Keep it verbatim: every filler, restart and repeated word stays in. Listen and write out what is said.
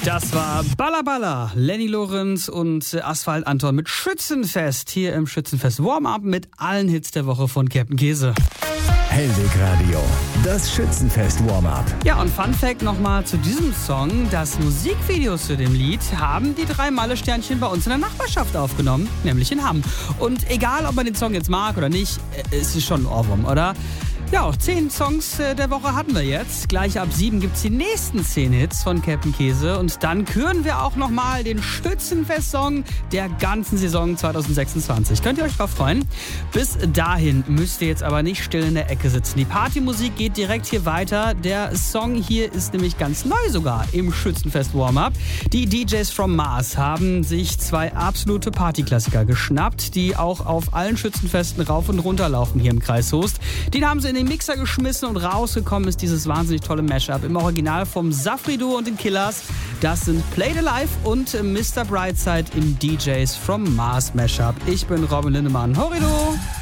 Das war Balla Balla, Lenny Lorenz und Asphalt Anton mit Schützenfest hier im Schützenfest Warm-Up mit allen Hits der Woche von Captain Käse. Hellweg Radio, das Schützenfest Warm-Up. Ja, und Fun Fact nochmal zu diesem Song. Das Musikvideo zu dem Lied haben die drei Malle-Sternchen bei uns in der Nachbarschaft aufgenommen, nämlich in Hamm. Und egal, ob man den Song jetzt mag oder nicht, es ist schon ein Ohrwurm, oder? Ja, auch zehn Songs der Woche hatten wir jetzt. Gleich ab sieben gibt's die nächsten zehn Hits von Captain Käse. Und dann küren wir auch nochmal den Schützenfest-Song der ganzen Saison zwanzig sechsundzwanzig. Könnt ihr euch drauf freuen? Bis dahin müsst ihr jetzt aber nicht still in der Ecke sitzen. Die Partymusik geht direkt hier weiter. Der Song hier ist nämlich ganz neu sogar im Schützenfest Warm-Up. Die D Js from Mars haben sich zwei absolute Partyklassiker geschnappt, die auch auf allen Schützenfesten rauf und runter laufen hier im Kreis Soest. Den haben sie in den Mixer geschmissen und rausgekommen ist dieses wahnsinnig tolle Mashup im Original vom Safri Duo und den Killers. Das sind Played Alive und Mister Brightside im D Js from Mars Mashup. Ich bin Robin Lindemann. Horrido!